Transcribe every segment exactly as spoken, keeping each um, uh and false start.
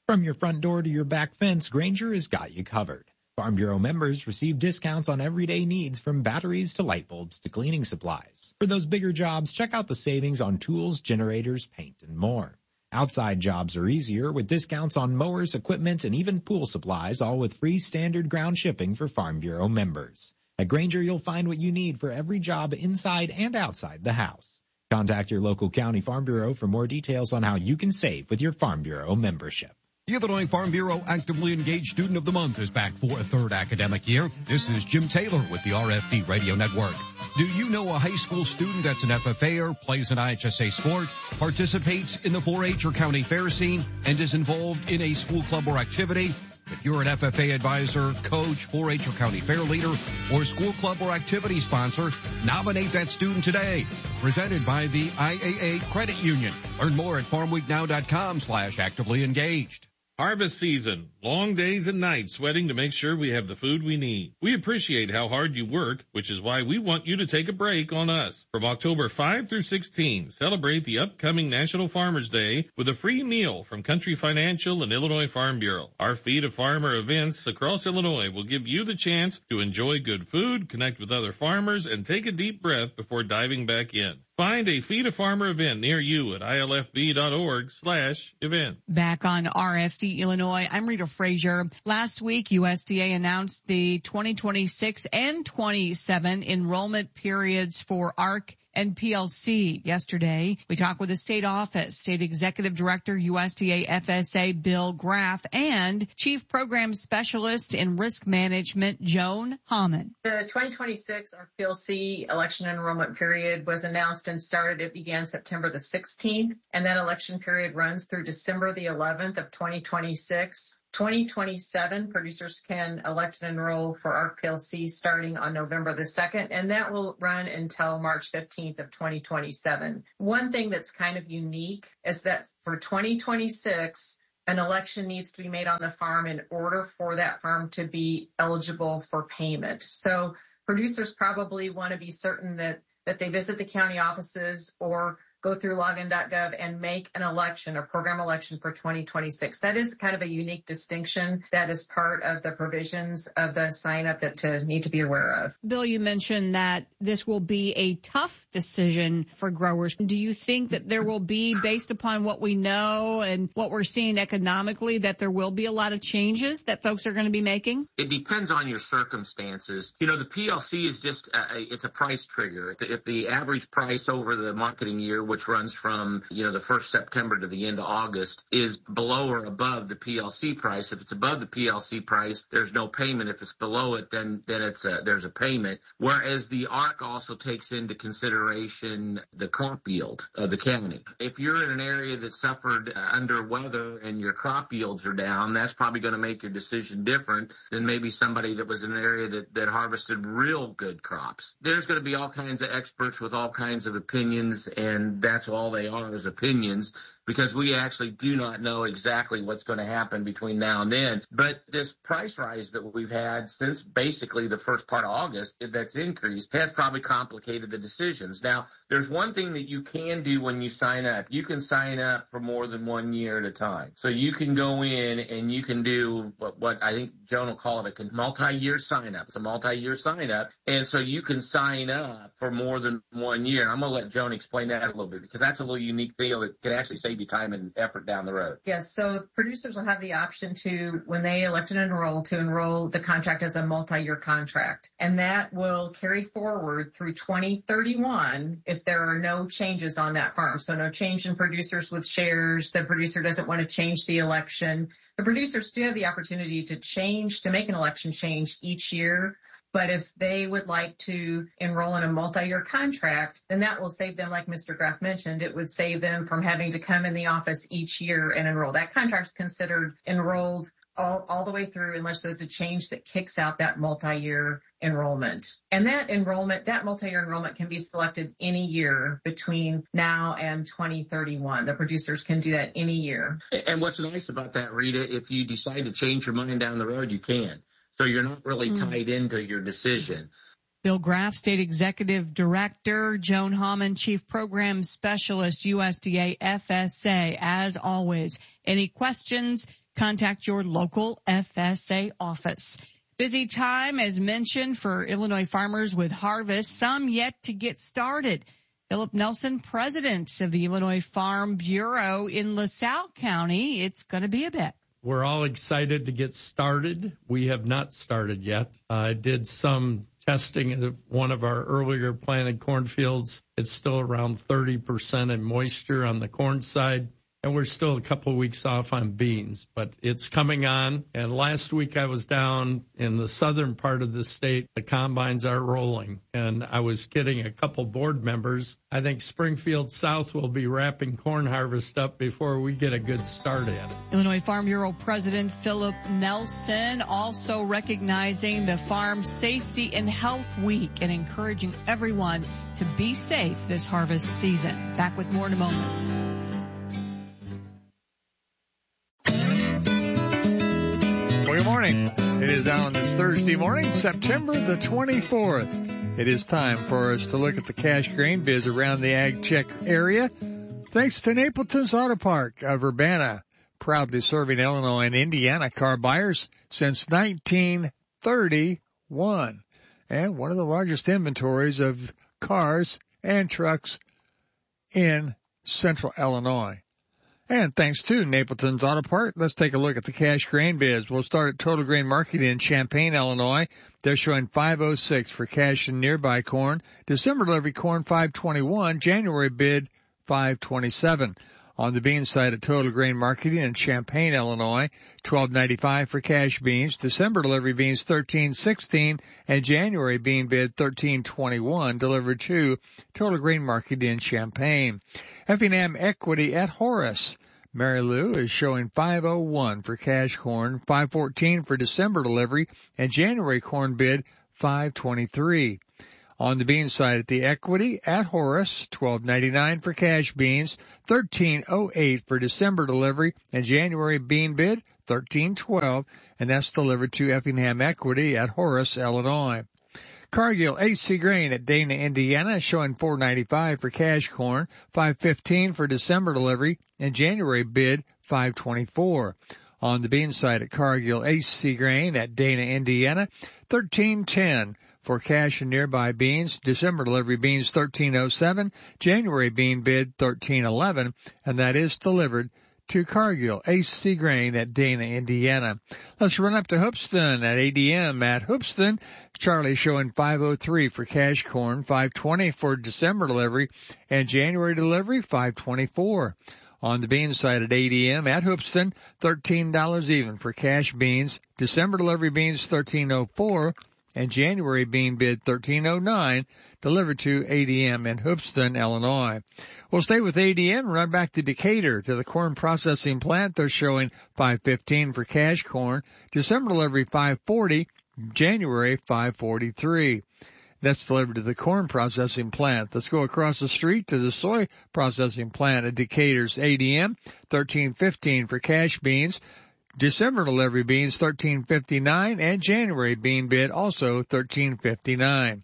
From your front door to your back fence, Grainger has got you covered. Farm Bureau members receive discounts on everyday needs from batteries to light bulbs to cleaning supplies. For those bigger jobs, check out the savings on tools, generators, paint, and more. Outside jobs are easier with discounts on mowers, equipment, and even pool supplies, all with free standard ground shipping for Farm Bureau members. At Grainger, you'll find what you need for every job inside and outside the house. Contact your local county Farm Bureau for more details on how you can save with your Farm Bureau membership. The Illinois Farm Bureau Actively Engaged Student of the Month is back for a third academic year. This is Jim Taylor with the R F D Radio Network. Do you know a high school student that's an F F A-er, plays an I H S A sport, participates in the four H or county fair scene, and is involved in a school club or activity? If you're an F F A advisor, coach, four H or county fair leader, or school club or activity sponsor, nominate that student today. Presented by the I A A Credit Union. Learn more at farmweeknow.com slash actively engaged. Harvest season. Long days and nights sweating to make sure we have the food we need. We appreciate how hard you work, which is why we want you to take a break on us. From October fifth through sixteenth, celebrate the upcoming National Farmers Day with a free meal from Country Financial and Illinois Farm Bureau. Our Feed a Farmer events across Illinois will give you the chance to enjoy good food, connect with other farmers, and take a deep breath before diving back in. Find a Feed a Farmer event near you at ilfb.org slash event. Back on R F D Illinois, I'm Rita Frazier. Last week, U S D A announced the twenty twenty-six and twenty-seven enrollment periods for A R C and P L C. Yesterday, we talked with the state office, State Executive Director, U S D A F S A, Bill Graff, and Chief Program Specialist in Risk Management, Joan Hammond. The twenty twenty-six A R C P L C election enrollment period was announced and started. It began September the sixteenth, and that election period runs through December the eleventh of twenty twenty-six. twenty twenty-seven, producers can elect and enroll for A R C P L C starting on November the second, and that will run until March fifteenth of twenty twenty-seven. One thing that's kind of unique is that for twenty twenty-six, an election needs to be made on the farm in order for that farm to be eligible for payment. So producers probably want to be certain that, that they visit the county offices or go through login dot gov and make an election, a program election for twenty twenty-six. That is kind of a unique distinction that is part of the provisions of the sign up that to need to be aware of. Bill, you mentioned that this will be a tough decision for growers. Do you think that there will be, based upon what we know and what we're seeing economically, that there will be a lot of changes that folks are going to be making? It depends on your circumstances. You know, the P L C is just, a, it's a price trigger. If the, if the average price over the marketing year, which runs from, you know, the first September to the end of August, is below or above the P L C price. If it's above the P L C price, there's no payment. If it's below it, then, then it's a, there's a payment. Whereas the A R C also takes into consideration the crop yield of the county. If you're in an area that suffered uh, under weather and your crop yields are down, that's probably going to make your decision different than maybe somebody that was in an area that, that harvested real good crops. There's going to be all kinds of experts with all kinds of opinions, and that's all they are is opinions, because we actually do not know exactly what's going to happen between now and then. But this price rise that we've had since basically the first part of August that's increased has probably complicated the decisions. Now, there's one thing that you can do when you sign up. You can sign up for more than one year at a time. So you can go in and you can do what, what I think Joan will call it a multi-year sign up. It's a multi-year sign up. And so you can sign up for more than one year. And I'm going to let Joan explain that a little bit, because that's a little unique deal that can actually save you time and effort down the road. Yes, so producers will have the option to, when they elect and enroll, to enroll the contract as a multi-year contract. And that will carry forward through twenty thirty-one if there are no changes on that farm. So no change in producers with shares. The producer doesn't want to change the election. The producers do have the opportunity to change, to make an election change each year. But if they would like to enroll in a multi-year contract, then that will save them, like Mister Graff mentioned, it would save them from having to come in the office each year and enroll. That contract's considered enrolled all, all the way through unless there's a change that kicks out that multi-year enrollment. And that enrollment, that multi-year enrollment can be selected any year between now and twenty thirty-one. The producers can do that any year. And what's nice about that, Rita, if you decide to change your mind down the road, you can. So you're not really tied into your decision. Bill Graff, State Executive Director, Joan Hammond, Chief Program Specialist, U S D A F S A. As always, any questions, contact your local F S A office. Busy time, as mentioned, for Illinois farmers with harvest, some yet to get started. Philip Nelson, president of the Illinois Farm Bureau in LaSalle County. It's going to be a bit. We're all excited to get started. We have not started yet. I did some testing of one of our earlier planted cornfields. It's still around thirty percent in moisture on the corn side, and we're still a couple of weeks off on beans, but it's coming on. And last week I was down in the southern part of the state. The combines are rolling, and I was kidding a couple board members. I think Springfield South will be wrapping corn harvest up before we get a good start at it. Illinois Farm Bureau President Philip Nelson also recognizing the Farm Safety and Health Week and encouraging everyone to be safe this harvest season. Back with more in a moment. Well, good morning. It is on this Thursday morning, September the twenty-fourth. It is time for us to look at the cash grain biz around the Ag Check area. Thanks to Napleton's Auto Park of Urbana, proudly serving Illinois and Indiana car buyers since nineteen thirty-one. And one of the largest inventories of cars and trucks in central Illinois. And thanks to Napleton's Auto Park, let's take a look at the cash grain bids. We'll start at Total Grain Market in Champaign, Illinois. They're showing five oh six for cash and nearby corn. December delivery corn five twenty-one. January bid five twenty-seven. On the bean side at Total Grain Marketing in Champaign, Illinois, twelve ninety-five for cash beans. December delivery beans thirteen sixteen, and January bean bid thirteen twenty-one, delivered to Total Grain Market in Champaign. Effingham Equity at Horace. Mary Lou is showing five oh one for cash corn, five fourteen for December delivery, and January corn bid five twenty-three. On the bean side at the Equity at Horace, twelve ninety-nine for cash beans, thirteen oh eight for December delivery, and January bean bid thirteen twelve, and that's delivered to Effingham Equity at Horace, Illinois. Cargill A C Grain at Dana, Indiana, showing four ninety-five for cash corn, five fifteen for December delivery, and January bid five twenty-four. On the bean side at Cargill A C Grain at Dana, Indiana, thirteen ten for cash and nearby beans. December delivery beans thirteen oh seven, January bean bid thirteen eleven, and that is delivered to Cargill A C Grain at Dana, Indiana. Let's run up to Hoopeston at A D M at Hoopeston. Charlie showing five oh three for cash corn, five twenty for December delivery, and January delivery five twenty-four. On the bean side at A D M at Hoopeston, thirteen dollars even for cash beans. December delivery beans thirteen oh four, and January bean bid thirteen oh nine, delivered to A D M in Hoopeston, Illinois. We'll stay with A D M, run back to Decatur to the corn processing plant. They're showing five fifteen for cash corn, December delivery five forty, January five forty-three. That's delivered to the corn processing plant. Let's go across the street to the soy processing plant at Decatur's A D M, thirteen fifteen for cash beans. December delivery beans thirteen fifty-nine, and January bean bid also thirteen fifty-nine.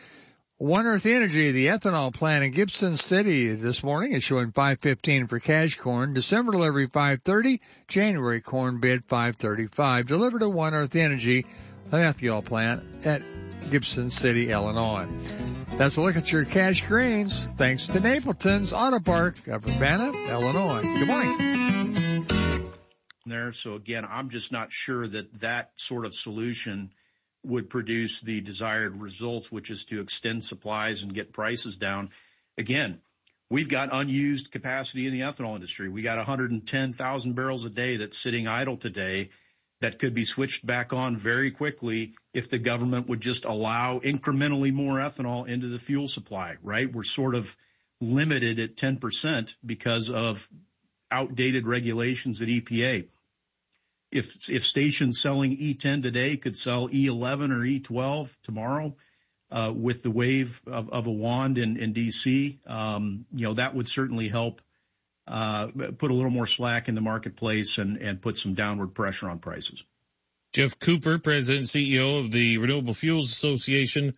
One Earth Energy, the ethanol plant in Gibson City this morning, is showing five fifteen for cash corn. December delivery five thirty, January corn bid five thirty-five. Delivered to One Earth Energy, an ethanol plant at Gibson City, Illinois. That's a look at your cash grains, thanks to Napleton's Auto Park of Urbana, Illinois. Good morning. There. So again, I'm just not sure that that sort of solution would produce the desired results, which is to extend supplies and get prices down. Again, we've got unused capacity in the ethanol industry. We got one hundred ten thousand barrels a day that's sitting idle today that could be switched back on very quickly if the government would just allow incrementally more ethanol into the fuel supply, right? We're sort of limited at ten percent because of outdated regulations at E P A. If if stations selling E ten today could sell E eleven or E twelve tomorrow, uh, with the wave of, of a wand in, in D C, um, you know, that would certainly help uh, put a little more slack in the marketplace and, and put some downward pressure on prices. Jeff Cooper, President and C E O of the Renewable Fuels Association,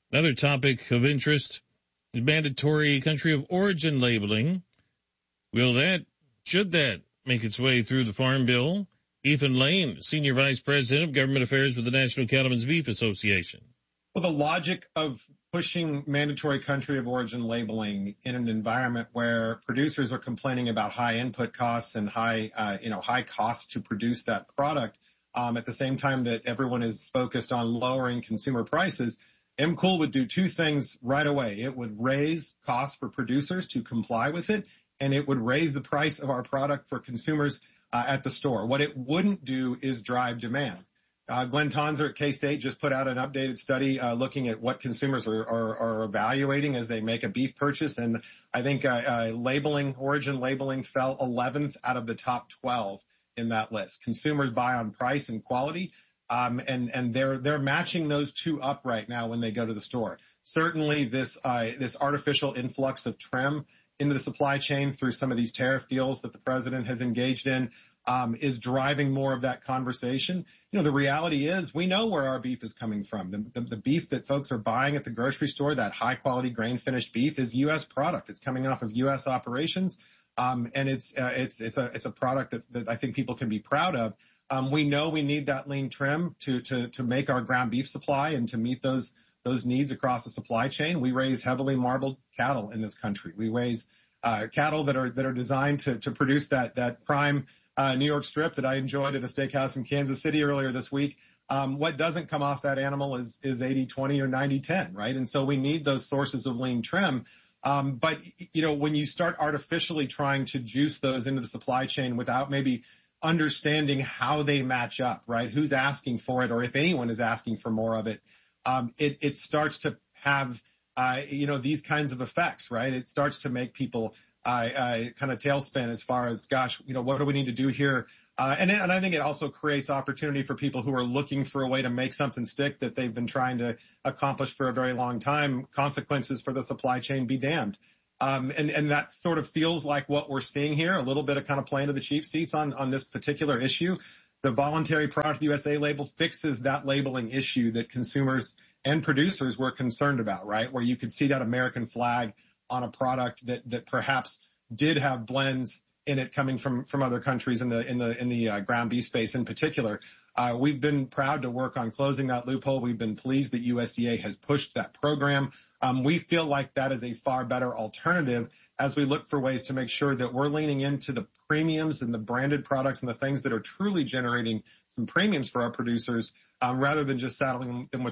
Another topic of interest is mandatory country of origin labeling. Will that, should that make its way through the Farm Bill? Ethan Lane, Senior Vice President of Government Affairs with the National Cattlemen's Beef Association. Well, the logic of pushing mandatory country of origin labeling in an environment where producers are complaining about high input costs and high, uh, you know, high costs to produce that product, um, at the same time that everyone is focused on lowering consumer prices, M. Cool would do two things right away. It would raise costs for producers to comply with it, and it would raise the price of our product for consumers uh, at the store. What it wouldn't do is drive demand. Uh, Glenn Tonzer at K-State just put out an updated study uh, looking at what consumers are, are, are evaluating as they make a beef purchase. And I think uh, uh, labeling, origin labeling fell eleventh out of the top twelve in that list. Consumers buy on price and quality, um, and, and they're, they're matching those two up right now when they go to the store. Certainly this, uh, this artificial influx of trim into the supply chain through some of these tariff deals that the president has engaged in um, is driving more of that conversation. You know, the reality is we know where our beef is coming from. The, the, the beef that folks are buying at the grocery store, that high quality grain finished beef, is U S product. It's coming off of U S operations. Um, and it's, uh, it's, it's a, it's a product that, that I think people can be proud of. Um, we know we need that lean trim to, to, to make our ground beef supply and to meet those, those needs across the supply chain. We raise heavily marbled cattle in this country. We raise, uh, cattle that are, that are designed to, to produce that, that prime, uh, New York strip that I enjoyed at a steakhouse in Kansas City earlier this week. Um, what doesn't come off that animal is, is eighty twenty or ninety ten, right? And so we need those sources of lean trim. Um, but, you know, when you start artificially trying to juice those into the supply chain without maybe understanding how they match up, right? Who's asking for it, or if anyone is asking for more of it, um, it, it starts to have, uh, you know, these kinds of effects, right? It starts to make people uh, uh, kind of tailspin as far as, gosh, you know, what do we need to do here? Uh, and, and I think it also creates opportunity for people who are looking for a way to make something stick that they've been trying to accomplish for a very long time. Consequences for the supply chain be damned. Um, and, and that sort of feels like what we're seeing here, a little bit of kind of playing to the cheap seats on, on this particular issue. The voluntary Product U S A label fixes that labeling issue that consumers and producers were concerned about, right? Where you could see that American flag on a product that, that perhaps did have blends in it coming from, from other countries in the, in the, in the uh, ground beef space in particular. Uh, we've been proud to work on closing that loophole. We've been pleased that U S D A has pushed that program. Um, we feel like that is a far better alternative as we look for ways to make sure that we're leaning into the premiums and the branded products and the things that are truly generating some premiums for our producers, um, rather than just saddling them with